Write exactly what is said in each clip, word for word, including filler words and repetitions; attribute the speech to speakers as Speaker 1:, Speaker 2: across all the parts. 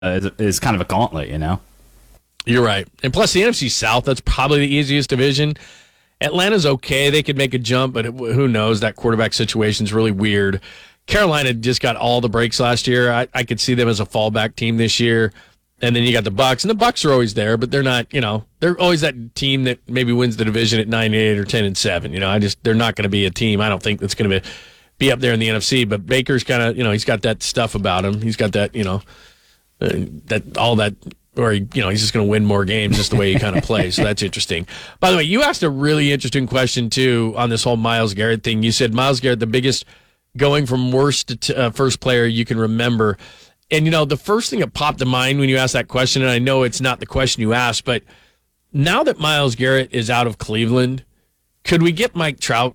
Speaker 1: is, is kind of a gauntlet, you know?
Speaker 2: You're right. And plus, the N F C South, that's probably the easiest division. Atlanta's okay. They could make a jump, but who knows? That quarterback situation's really weird. Carolina just got all the breaks last year. I, I could see them as a fallback team this year. And then you got the Bucks, and the Bucks are always there, but they're not, you know, they're always that team that maybe wins the division at nine and eight or ten and seven. You know, I just they're not going to be a team. I don't think that's going to be be up there in the N F C. But Baker's kind of, you know, he's got that stuff about him. He's got that, you know, uh, that all that, or you know, he's just going to win more games just the way he kind of plays. So that's interesting. By the way, you asked a really interesting question too on this whole Myles Garrett thing. You said Myles Garrett, the biggest going from worst to uh, first player you can remember. And, you know, the first thing that popped to mind when you asked that question, and I know it's not the question you asked, but now that Myles Garrett is out of Cleveland, could we get Mike Trout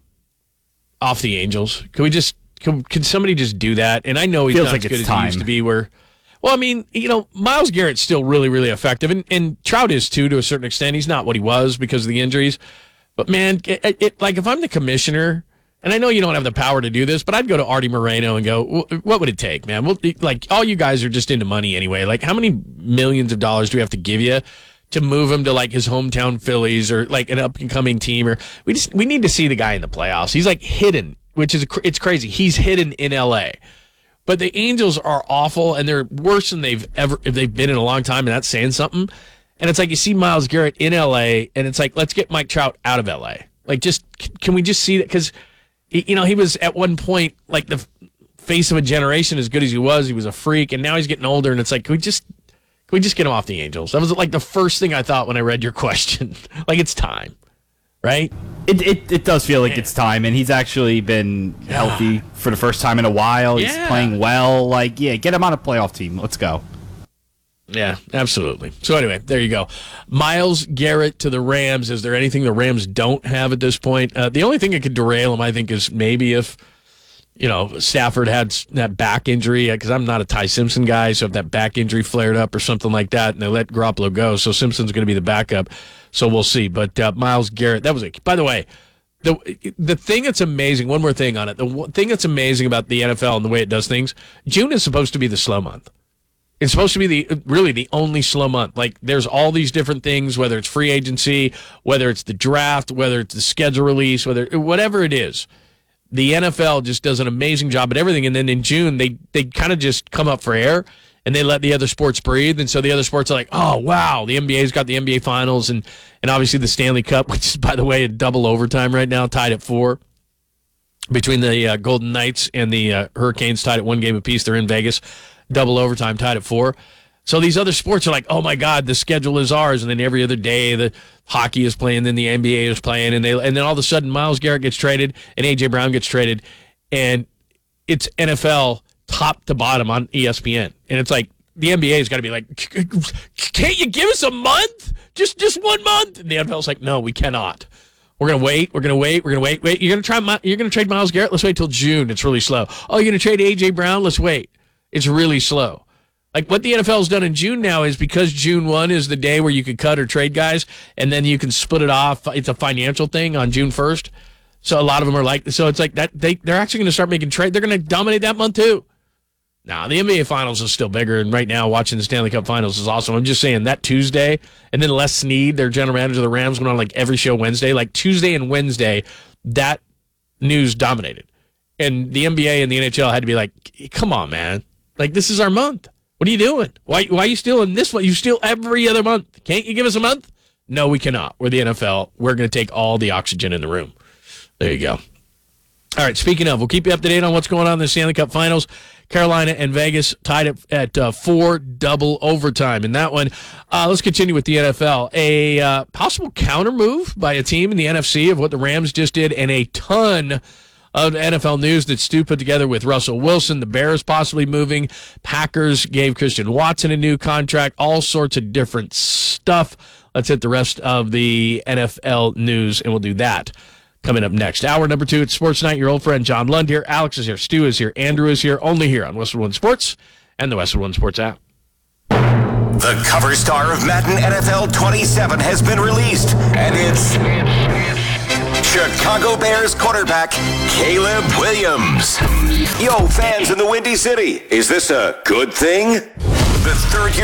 Speaker 2: off the Angels? Could we just, could, could somebody just do that? And I know he's
Speaker 1: Feels
Speaker 2: not
Speaker 1: like
Speaker 2: as good
Speaker 1: it's
Speaker 2: as
Speaker 1: time.
Speaker 2: he used to be where, well, I mean, you know, Myles Garrett's still really, really effective, and, and Trout is too to a certain extent. He's not what he was because of the injuries. But, man, it, it, like if I'm the commissioner, and I know you don't have the power to do this, but I'd go to Artie Moreno and go, what would it take, man? Well, like, all you guys are just into money anyway. Like, how many millions of dollars do we have to give you to move him to, like, his hometown Phillies or, like, an up-and-coming team? Or we just we need to see the guy in the playoffs. He's, like, hidden, which is it's crazy. He's hidden in L A. But the Angels are awful, and they're worse than they've ever if they've been in a long time, and that's saying something. And it's like you see Myles Garrett in L A, and it's like, let's get Mike Trout out of L A. Like, just can we just see that? Because you know, he was at one point like the face of a generation as good as he was. He was a freak, and now he's getting older, and it's like, can we just can we just get him off the Angels? That was like the first thing I thought when I read your question. Like, it's time, right?
Speaker 1: It, it it does feel like Man. It's time, and he's actually been healthy for the first time in a while. He's
Speaker 2: yeah.
Speaker 1: playing well. Like, yeah, get him on a playoff team. Let's go.
Speaker 2: Yeah, absolutely. So anyway, there you go. Myles Garrett to the Rams. Is there anything the Rams don't have at this point? Uh, the only thing that could derail them, I think, is maybe if, you know, Stafford had that back injury, because I'm not a Ty Simpson guy, so if that back injury flared up or something like that, and they let Garoppolo go, so Simpson's going to be the backup. So we'll see. But uh, Myles Garrett, that was a, by the way, the the thing that's amazing, one more thing on it, the one thing that's amazing about the N F L and the way it does things, June is supposed to be the slow month. It's supposed to be the really the only slow month. Like, there's all these different things, whether it's free agency, whether it's the draft, whether it's the schedule release, whether whatever it is. The N F L just does an amazing job at everything. And then in June, they they kind of just come up for air, and they let the other sports breathe. And so the other sports are like, oh, wow, the N B A's got the N B A Finals, and, and obviously the Stanley Cup, which is, by the way, a double overtime right now, tied at four. Between the uh, Golden Knights and the uh, Hurricanes, tied at one game apiece. They're in Vegas. Double overtime, tied at four. So these other sports are like, oh my God, the schedule is ours. And then every other day, the hockey is playing, then the N B A is playing, and they and then all of a sudden, Myles Garrett gets traded, and A J Brown gets traded, and it's N F L top to bottom on E S P N. And it's like, the N B A's got to be like, can't you give us a month? Just just one month? And the N F L's like, no, we cannot. We're gonna wait. We're gonna wait. We're gonna wait. Wait. You're gonna try. You're gonna trade Myles Garrett. Let's wait till June. It's really slow. Oh, you're gonna trade A J Brown? Let's wait. It's really slow. Like, what the N F L has done in June now is, because June first is the day where you could cut or trade guys, and then you can split it off. It's a financial thing on June first. So a lot of them are like, so it's like that. They, they're actually going to start making trade. They're going to dominate that month too. Now, the N B A Finals is still bigger, and right now watching the Stanley Cup Finals is awesome. I'm just saying that Tuesday, and then Les Snead, their general manager of the Rams, went on like every show Wednesday. Like Tuesday and Wednesday, that news dominated. And the N B A and the N H L had to be like, come on, man. Like, this is our month. What are you doing? Why why are you stealing this one? You steal every other month. Can't you give us a month? No, we cannot. We're the N F L. We're going to take all the oxygen in the room. There you go. All right, speaking of, we'll keep you up to date on what's going on in the Stanley Cup Finals. Carolina and Vegas tied at, at uh, four double overtime in that one. Uh, let's continue with the N F L. A uh, possible counter move by a team in the N F C of what the Rams just did, and a ton of N F L news that Stu put together with Russell Wilson, the Bears possibly moving, Packers gave Christian Watson a new contract, all sorts of different stuff. Let's hit the rest of the N F L news, and we'll do that coming up next. Hour number two at Sports Night. Your old friend John Lund here. Alex is here. Stu is here. Andrew is here. Only here on Westwood One Sports and the Westwood One Sports app.
Speaker 3: The cover star of Madden N F L twenty-seven has been released, and it's Chicago Bears quarterback Caleb Williams. Yo, fans in the Windy City, is this a good thing? The third year